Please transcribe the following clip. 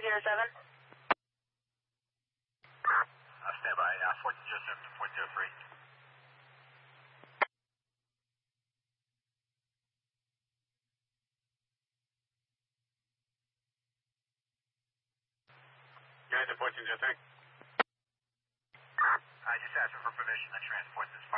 Stand by. 1407 to 1403. Guys at 1403. I just asked for permission to transport this